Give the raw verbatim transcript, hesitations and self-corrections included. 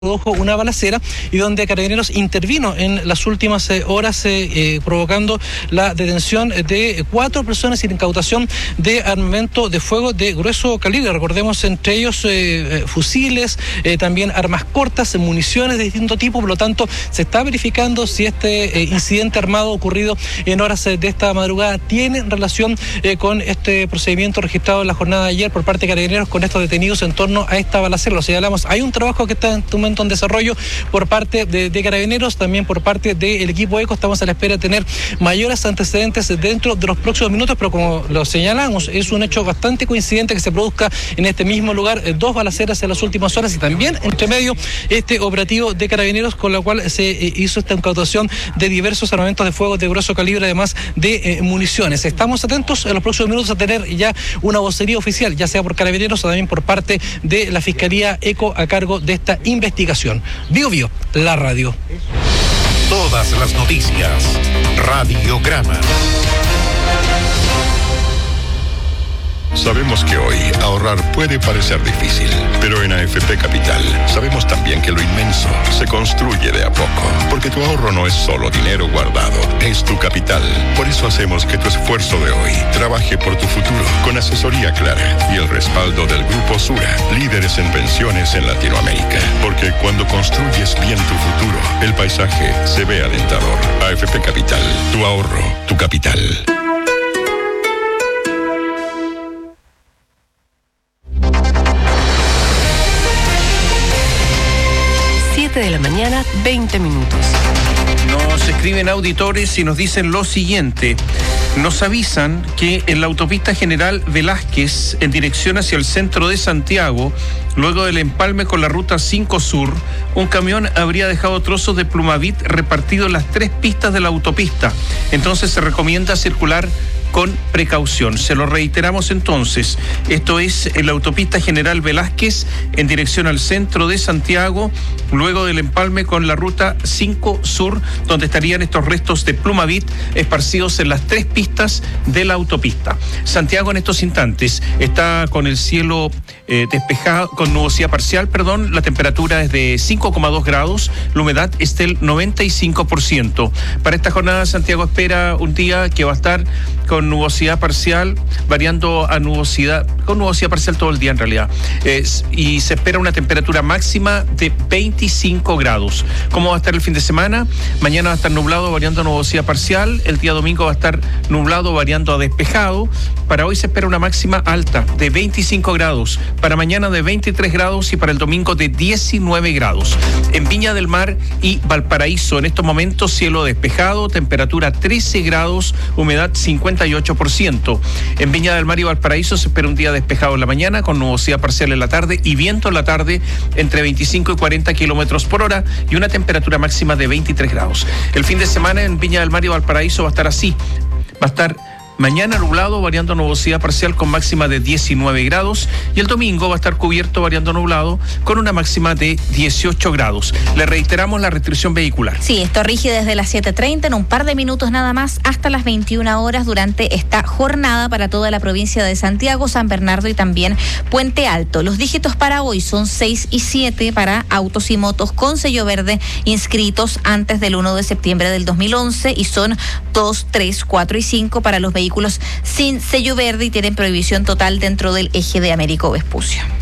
produjo una balacera y donde Carabineros intervino en las últimas eh, horas eh, eh, provocando la detención de cuatro personas y la incautación de armamento de fuego de grueso calibre. Recordemos entre ellos eh, eh, fusiles, eh, también armas cortas, municiones de distinto tipo. Por lo tanto, se está verificando si este eh, incidente armado ocurrido en horas eh, de esta madrugada tiene relación eh, con este procedimiento registrado en la jornada de ayer por parte de Carabineros con estos detenidos en torno a esta balacera. Lo señalamos, hay un trabajo que está en tu momento en desarrollo por parte de, de Carabineros, también por parte del equipo ECO. Estamos a la espera de tener mayores antecedentes dentro de los próximos minutos, pero como lo señalamos, es un hecho bastante coincidente que se produzca en este mismo lugar eh, dos balaceras en las últimas horas y también entre medio este operativo de Carabineros con la cual se eh, hizo esta incautación de diversos armamentos de fuego de grueso calibre, además de eh, municiones. Estamos atentos en los próximos minutos a tener ya una vocería oficial, ya sea por Carabineros o también por parte de la Fiscalía ECO a cargo de esta investigación. Bio Bio, la radio. Todas las noticias. Radiograma. Sabemos que hoy ahorrar puede parecer difícil, pero en A F P Capital sabemos también que lo inmenso se construye de a poco, porque tu ahorro no es solo dinero guardado, es tu capital. Por eso hacemos que tu esfuerzo de hoy trabaje por tu futuro, con asesoría clara y el respaldo del Grupo Sura, líderes en pensiones en Latinoamérica. Porque cuando construyes bien tu futuro, el paisaje se ve alentador. A F P Capital, tu ahorro, tu capital. De la mañana, veinte minutos. Nos escriben auditores y nos dicen lo siguiente. Nos avisan que en la autopista General Velázquez, en dirección hacia el centro de Santiago, luego del empalme con la ruta cinco Sur, un camión habría dejado trozos de Plumavit repartidos en las tres pistas de la autopista. Entonces se recomienda circular con precaución. Se lo reiteramos entonces. Esto es en la autopista General Velázquez en dirección al centro de Santiago, luego del empalme con la ruta cinco Sur, donde estarían estos restos de Plumavit esparcidos en las tres pistas de la autopista. Santiago en estos instantes está con el cielo eh, despejado, con nubosidad parcial, perdón. La temperatura es de cinco coma dos grados, la humedad es del noventa y cinco por ciento. Para esta jornada Santiago espera un día que va a estar con nubosidad parcial, variando a nubosidad, con nubosidad parcial todo el día en realidad, eh, y se espera una temperatura máxima de veinticinco grados. ¿Cómo va a estar el fin de semana? Mañana va a estar nublado, variando a nubosidad parcial, el día domingo va a estar nublado, variando a despejado. Para hoy se espera una máxima alta de veinticinco grados, para mañana de veintitrés grados y para el domingo de diecinueve grados. En Viña del Mar y Valparaíso, en estos momentos cielo despejado, temperatura trece grados, humedad cincuenta y ocho por ciento. En Viña del Mar y Valparaíso se espera un día despejado en la mañana, con nubosidad parcial en la tarde y viento en la tarde entre veinticinco y cuarenta kilómetros por hora y una temperatura máxima de veintitrés grados. El fin de semana en Viña del Mar y Valparaíso va a estar así. Va a estar mañana nublado, variando a nubosidad parcial con máxima de diecinueve grados. Y el domingo va a estar cubierto, variando nublado, con una máxima de dieciocho grados. Le reiteramos la restricción vehicular. Sí, esto rige desde las siete treinta, en un par de minutos nada más, hasta las veintiuna horas durante esta jornada para toda la provincia de Santiago, San Bernardo y también Puente Alto. Los dígitos para hoy son seis y siete para autos y motos con sello verde inscritos antes del primero de septiembre del dos mil once y son dos, tres, cuatro y cinco para los vehículos sin sello verde y tienen prohibición total dentro del eje de Américo Vespucio.